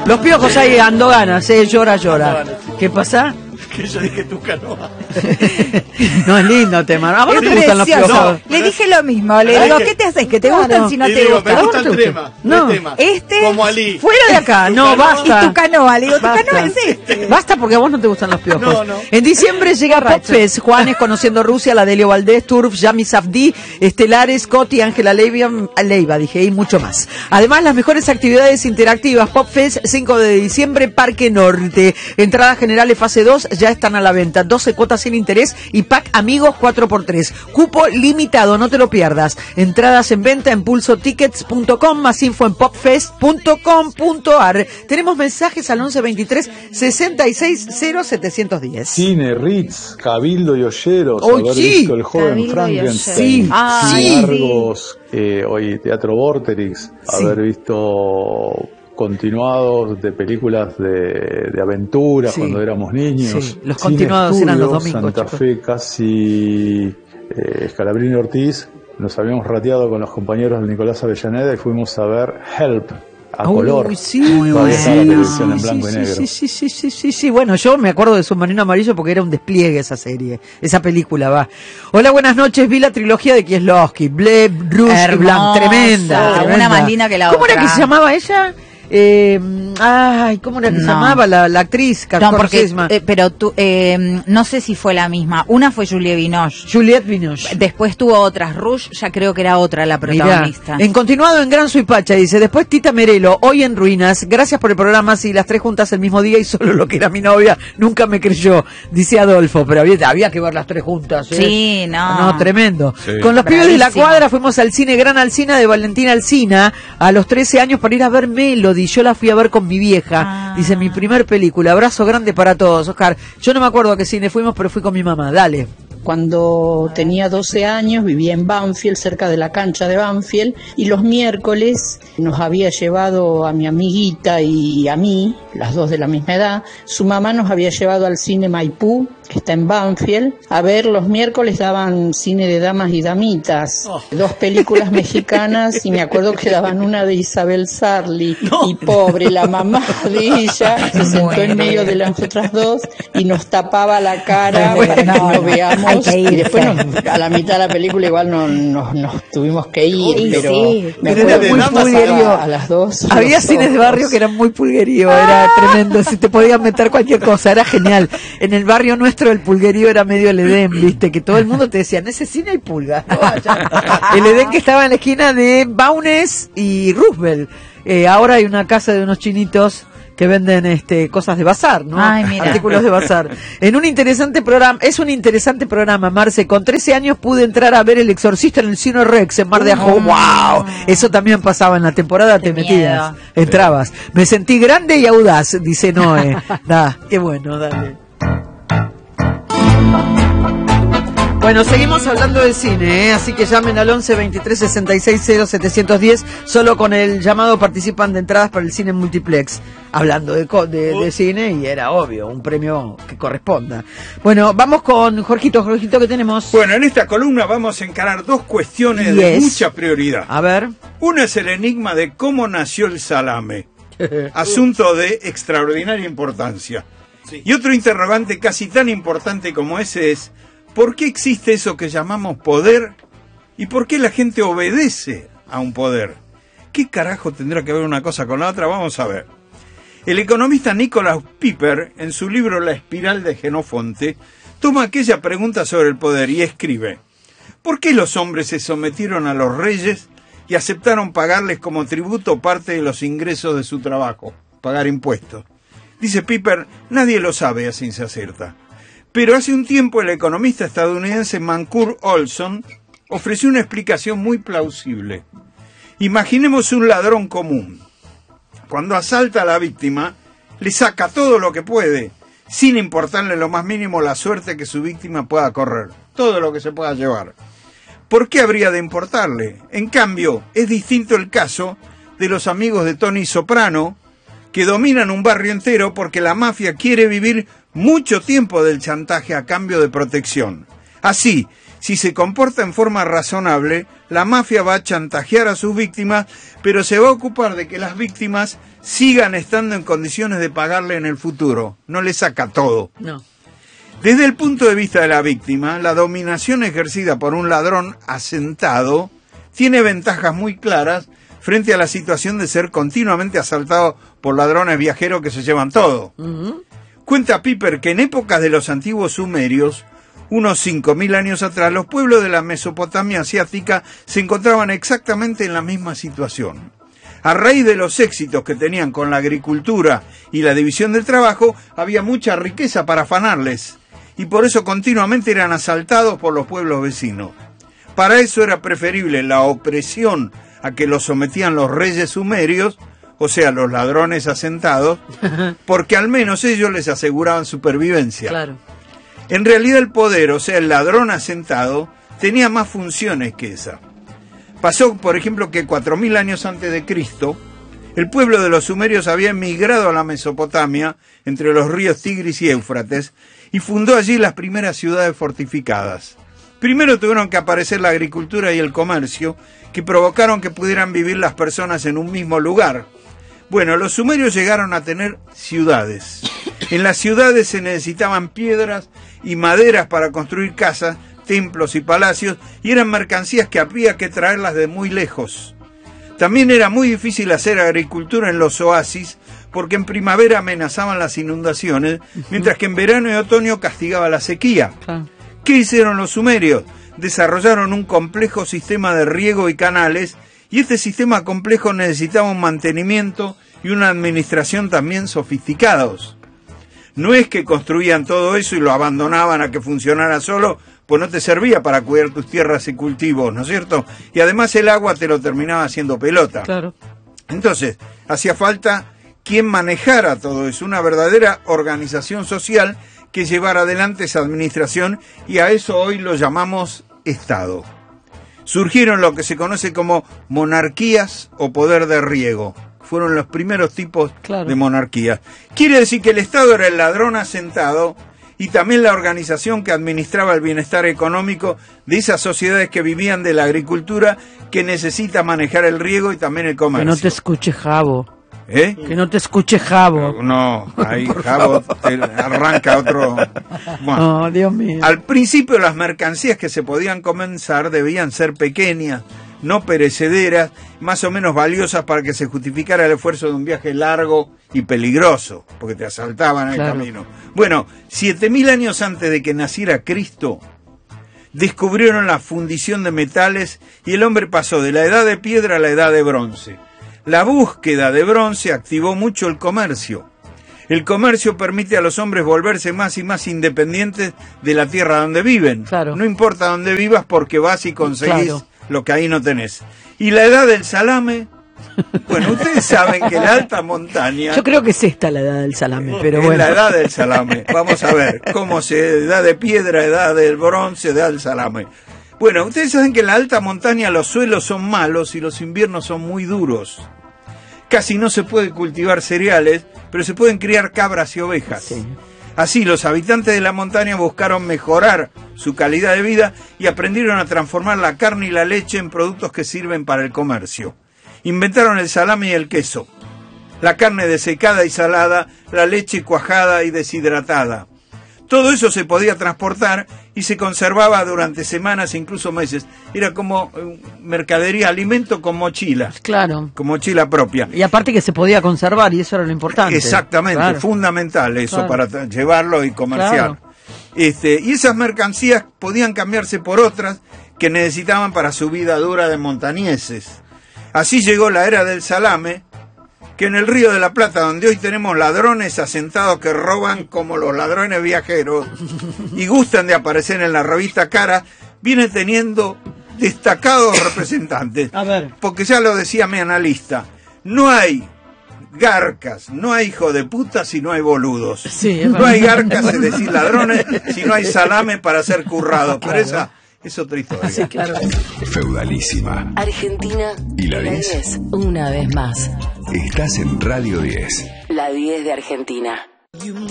Los piojos ahí ando ganas, llora. ¿Qué pasa? Que yo dije tu canoa. No, es lindo tema. ¿A vos no te gustan los piojos? No. Le dije lo mismo, le digo, ¿qué te haces? ¿Que te gustan si no te gustan? Me gusta el tema. No, como Ali. Fuera de acá, no, basta. Y tu canoa, le digo, tu canoa es este. Basta porque a vos no te gustan los piojos. No. En diciembre llega Popfest, Juanes conociendo Rusia, la Delio Valdés, Turf, Yami Safdí, Estelares, Coti, Ángela Leiva, dije, y mucho más. Además, las mejores actividades interactivas, Popfest, 5 de diciembre, Parque Norte. Entradas generales fase 2 ya están a la venta, 12 cuotas sin interés y pack amigos 4x3. Cupo limitado, no te lo pierdas. Entradas en venta en pulsotickets.com, más info en popfest.com.ar. Tenemos mensajes al 1123 660710. Cine, Ritz, Cabildo y Olleros, Oh, haber sí. visto El joven Cabildo y Frankenstein, Olleros. Largos, hoy Teatro Vorterix, haber visto continuados de películas de aventuras cuando éramos niños. Sí, los continuados eran los domingos, Santa chicos. Fe, casi Scalabrini Ortiz. Nos habíamos rateado con los compañeros de Nicolás Avellaneda y fuimos a ver Help a color. Sí, Todavía está la televisión en blanco y negro. Sí. Bueno, yo me acuerdo de Submarino Amarillo porque era un despliegue esa serie, esa película, va. Hola, buenas noches. Vi la trilogía de Kieslowski, Bleb, Bruce, Blanc, tremenda. Una más linda que la ¿Cómo otra. era que se llamaba ella? ¿Cómo era que se llamaba la actriz? No, porque, pero tú, no sé si fue la misma. Una fue Juliette Binoche. Juliette Binoche. Después tuvo otras. Rouge, ya creo que era otra la protagonista. Mirá, en continuado en Gran Suipacha, dice, después Tita Merelo, hoy en ruinas, gracias por el programa, sí, las 3 juntas el mismo día y solo lo que era mi novia nunca me creyó, dice Adolfo, pero había que ver las 3 juntas, ¿eh? Sí, no. Tremendo. Sí. Con los pibes de la Bravísimo. cuadra fuimos al cine Gran Alsina de Valentina Alsina a los 13 años para ir a ver Melody, yo la fui a ver con mi vieja, dice, mi primer película, abrazo grande para todos, Oscar, yo no me acuerdo a qué cine fuimos, pero fui con mi mamá, dale. Cuando tenía 12 años vivía en Banfield, cerca de la cancha de Banfield, y los miércoles nos había llevado a mi amiguita y a mí, las dos de la misma edad. Su mamá nos había llevado al cine Maipú, que está en Banfield, a ver, los miércoles daban cine de damas y damitas, 2 películas mexicanas, y me acuerdo que daban una de Isabel Sarli, y pobre, la mamá de ella se sentó en medio de las otras dos y nos tapaba la cara para que no veamos. Y después a la mitad de la película igual nos tuvimos que ir, Sí, pero sí. me Pero era acuerdo muy que pasaba pulguerío. a las 2. Había los cines de ojos. barrio que eran muy pulguerío, era tremendo, si te podían meter cualquier cosa, era genial. En el barrio nuestro el pulguerío era medio el Edén, viste, que todo el mundo te decía, en ese cine hay pulgas, no vayan. El Edén que estaba en la esquina de Baunes y Roosevelt. Ahora hay una casa de unos chinitos que venden cosas de bazar, ¿no? Ay, mira. Artículos de bazar. En un interesante programa, es un interesante programa, Marce. Con 13 años pude entrar a ver El Exorcista en el Cine Rex en Mar de Ajó. ¡Wow! Eso también pasaba en la temporada, te metías, entrabas. Me sentí grande y audaz, dice Noé. Qué bueno, dale. Bueno, seguimos hablando de cine, así que llamen al 11 23 66 0 710. Solo con el llamado participan de entradas para el cine multiplex. Hablando de cine, y era obvio, un premio que corresponda. Bueno, vamos con Jorgito, ¿qué tenemos? Bueno, en esta columna vamos a encarar 2 cuestiones de mucha prioridad. A ver. Una es el enigma de cómo nació el salame, asunto de extraordinaria importancia. Y otro interrogante casi tan importante como ese es: ¿por qué existe eso que llamamos poder? ¿Y por qué la gente obedece a un poder? ¿Qué carajo tendrá que ver una cosa con la otra? Vamos a ver. El economista Nicholas Piper, en su libro La espiral de Genofonte, toma aquella pregunta sobre el poder y escribe: ¿por qué los hombres se sometieron a los reyes y aceptaron pagarles como tributo parte de los ingresos de su trabajo? Pagar impuestos. Dice Piper, nadie lo sabe a ciencia cierta. Pero hace un tiempo el economista estadounidense Mancur Olson ofreció una explicación muy plausible. Imaginemos un ladrón común. Cuando asalta a la víctima, le saca todo lo que puede, sin importarle lo más mínimo la suerte que su víctima pueda correr. Todo lo que se pueda llevar. ¿Por qué habría de importarle? En cambio, es distinto el caso de los amigos de Tony Soprano, que dominan un barrio entero porque la mafia quiere vivir mucho tiempo del chantaje a cambio de protección. Así, Si se comporta en forma razonable, la mafia va a chantajear a sus víctimas, pero se va a ocupar de que las víctimas sigan estando en condiciones de pagarle en el futuro. No le saca todo. No. Desde el punto de vista de la víctima, la dominación ejercida por un ladrón asentado tiene ventajas muy claras frente a la situación de ser continuamente asaltado por ladrones viajeros que se llevan todo. Cuenta Piper que en épocas de los antiguos sumerios, unos 5.000 años atrás, los pueblos de la Mesopotamia asiática se encontraban exactamente en la misma situación. A raíz de los éxitos que tenían con la agricultura y la división del trabajo, había mucha riqueza para afanarles, y por eso continuamente eran asaltados por los pueblos vecinos. Para eso era preferible la opresión a que los sometían los reyes sumerios, o sea, los ladrones asentados, porque al menos ellos les aseguraban supervivencia. Claro. En realidad el poder, o sea, el ladrón asentado, tenía más funciones que esa. Pasó, por ejemplo, que 4.000 años antes de Cristo, el pueblo de los sumerios había emigrado a la Mesopotamia, entre los ríos Tigris y Éufrates, y fundó allí las primeras ciudades fortificadas. Primero tuvieron que aparecer la agricultura y el comercio, que provocaron que pudieran vivir las personas en un mismo lugar. Bueno, los sumerios llegaron a tener ciudades. En las ciudades se necesitaban piedras y maderas para construir casas, templos y palacios, y eran mercancías que había que traerlas de muy lejos. También era muy difícil hacer agricultura en los oasis, porque en primavera amenazaban las inundaciones, mientras que en verano y otoño castigaba la sequía. ¿Qué hicieron los sumerios? Desarrollaron un complejo sistema de riego y canales, y este sistema complejo necesitaba un mantenimiento y una administración también sofisticados. No es que construían todo eso y lo abandonaban a que funcionara solo, pues no te servía para cuidar tus tierras y cultivos, ¿no es cierto? Y además el agua te lo terminaba haciendo pelota. Claro. Entonces, hacía falta quien manejara todo eso, una verdadera organización social que llevara adelante esa administración, y a eso hoy lo llamamos Estado. Surgieron lo que se conoce como monarquías o poder de riego. Fueron los primeros tipos de monarquías. Quiere decir que el Estado era el ladrón asentado y también la organización que administraba el bienestar económico de esas sociedades que vivían de la agricultura, que necesita manejar el riego y también el comercio. Que no te escuche Jabo. ¿Eh? Que no te escuche Jabo. No, ahí Jabo te arranca otro. Bueno, Dios mío. Al principio las mercancías que se podían comenzar debían ser pequeñas, no perecederas, más o menos valiosas para que se justificara el esfuerzo de un viaje largo y peligroso, porque te asaltaban en el camino. Bueno, 7.000 años antes de que naciera Cristo, descubrieron la fundición de metales y el hombre pasó de la edad de piedra a la edad de bronce. La búsqueda de bronce activó mucho el comercio. El comercio permite a los hombres volverse más y más independientes de la tierra donde viven. Claro. No importa dónde vivas porque vas y conseguís lo que ahí no tenés. Y la edad del salame, bueno, ustedes saben que la alta montaña... Yo creo que es esta la edad del salame, pero es bueno. la edad del salame. Vamos a ver cómo se... Edad de piedra, edad del bronce, edad del salame. Bueno, ustedes saben que en la alta montaña los suelos son malos y los inviernos son muy duros. Casi no se puede cultivar cereales, pero se pueden criar cabras y ovejas. Sí. Así, los habitantes de la montaña buscaron mejorar su calidad de vida y aprendieron a transformar la carne y la leche en productos que sirven para el comercio. Inventaron el salame y el queso, la carne desecada y salada, la leche cuajada y deshidratada. Todo eso se podía transportar y se conservaba durante semanas e incluso meses. Era como mercadería, alimento con mochila. Claro. Con mochila propia. Y aparte que se podía conservar, y eso era lo importante. Exactamente, fundamental eso para llevarlo y comerciar. Y esas mercancías podían cambiarse por otras que necesitaban para su vida dura de montañeses. Así llegó la era del salame, que en el Río de la Plata, donde hoy tenemos ladrones asentados que roban como los ladrones viajeros y gustan de aparecer en la revista Cara, viene teniendo destacados representantes. A ver. Porque ya lo decía mi analista, no hay garcas, no hay hijo de puta si no hay boludos. Sí, no hay garcas, es decir, ladrones, si no hay salame para ser currado. Pero esa es otra historia. Sí, claro. Feudalísima. Argentina. ¿Y la 10? Una vez más. Estás en Radio 10. La 10 de Argentina.